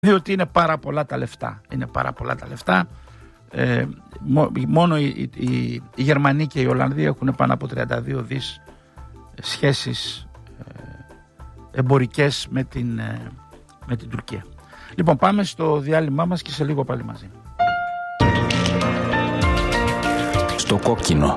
Διότι είναι πάρα πολλά τα λεφτά. Μόνο οι Γερμανοί και οι Ολλανδοί έχουν πάνω από 32 δις σχέσεις εμπορικές με την Τουρκία. Λοιπόν, πάμε στο διάλειμμά μας και σε λίγο πάλι μαζί. Στο κόκκινο.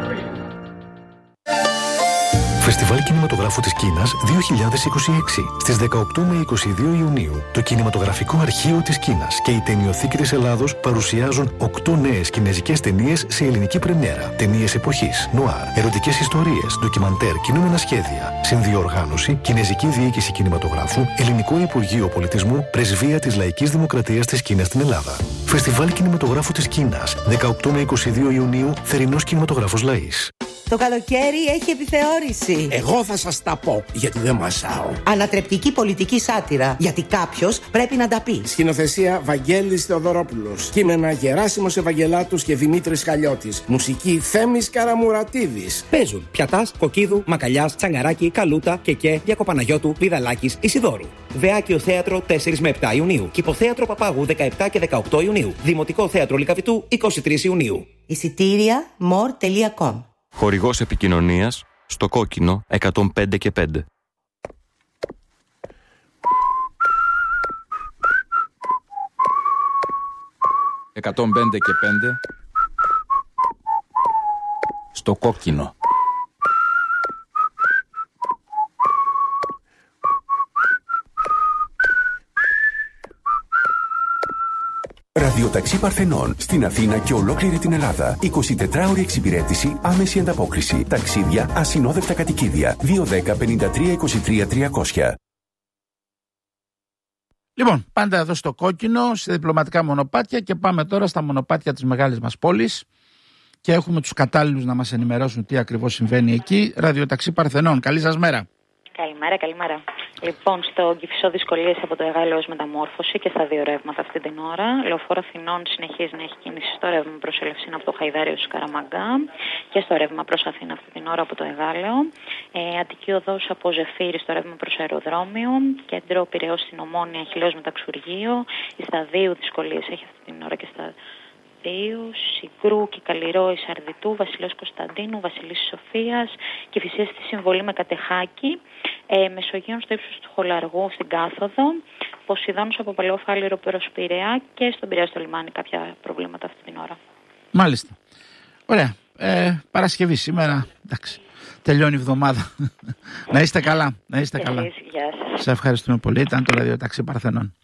Φεστιβάλ Κινηματογράφου της Κίνας 2026. Στις 18 με 22 Ιουνίου, το Κινηματογραφικό Αρχείο της Κίνας και η Ταινιοθήκη της Ελλάδος παρουσιάζουν 8 νέες κινεζικές ταινίες σε ελληνική πρεμιέρα. Ταινίες εποχής, νουάρ, ερωτικές ιστορίες, ντοκιμαντέρ, κινούμενα σχέδια. Συνδιοργάνωση, Κινεζική Διοίκηση Κινηματογράφου, Ελληνικό Υπουργείο Πολιτισμού, Πρεσβεία της Λαϊκής Δημοκρατίας της Κίνας στην Ελλάδα. Φεστιβάλ Κινηματογράφου της Κίνας 18 με 22 Ιουνίου, Θερινός Κινηματογράφος Λαΐς. Το καλοκαίρι έχει επιθεώρηση. Εγώ θα σας τα πω, γιατί δεν μασάω. Ανατρεπτική πολιτική σάτυρα, γιατί κάποιος πρέπει να τα πει. Σκηνοθεσία Βαγγέλης Θεοδωρόπουλος. Κείμενα Γεράσιμος Ευαγγελάτους και Δημήτρης Χαλιώτης. Μουσική Θέμης Καραμουρατίδης. Παίζουν Πιατάς, Κοκκίδου, Μακαλιάς, Τσαγκαράκη, Καλούτα, Κεκέ, Διακοπαναγιώτου, Πηδαλάκης, Ισιδώρου. Βεάκιο Θέατρο 4 με 7 Ιουνίου. Κηποθέατρο Παπάγου 17 και 18 Ιουνίου. Δημοτικό Θέατρο Λυκαβητού 23 Ιουνίου. Εισιτήρια more.com. Χορηγός επικοινωνίας στο κόκκινο 105 και 5. «105 και 5» στο κόκκινο. Ραδιοταξί Παρθενών στην Αθήνα και ολόκληρη την Ελλάδα. 24ωρη εξυπηρέτηση, άμεση ανταπόκριση. Ταξίδια, ασυνόδευτα κατοικίδια. 210 53 23 300. Λοιπόν, πάντα εδώ στο κόκκινο, σε διπλωματικά μονοπάτια, και πάμε τώρα στα μονοπάτια της μεγάλης μας πόλης και έχουμε τους κατάλληλους να μας ενημερώσουν τι ακριβώς συμβαίνει εκεί. Ραδιοταξί Παρθενών, καλή σας μέρα. Καλημέρα. Λοιπόν, στο Κηφισό δυσκολίες από το Εγάλεο ως μεταμόρφωση και στα δύο ρεύματα αυτή την ώρα. Λεωφόρο Αθηνών συνεχίζει να έχει κίνηση στο ρεύμα προς Ελευσίνα από το Χαϊδάριο στους Καραμαγκά και στο ρεύμα προς Αθήνα αυτή την ώρα από το Εγάλεο. Αττική Οδός από Ζεφύρι στο ρεύμα προς Αεροδρόμιο. Κέντρο Πειραιώς στην Ομόνια, Χιλιός Μεταξουργείο. Η Σταδίου δυσκολίες έχει αυτή την ώρα και στα Συγκρού και Καλλιρό Ισαρδιτού, Βασιλέως Κωνσταντίνου, Βασιλής Σοφίας, Κηφισίας στη Συμβολή με Κατεχάκη, Μεσογείων στο ύψος του Χολαργού στην Κάθοδο, Ποσειδώνος από Παλαιόφαλιρο προς Πειραιά και στον Πειραιά στο λιμάνι κάποια προβλήματα αυτή την ώρα. Μάλιστα. Ωραία. Παρασκευή σήμερα. Εντάξει. Τελειώνει η εβδομάδα. Να είστε καλά. Γεια σας. Σε ευχαριστούμε πολύ. Ήταν το Ραδιοταξί Παρθενών.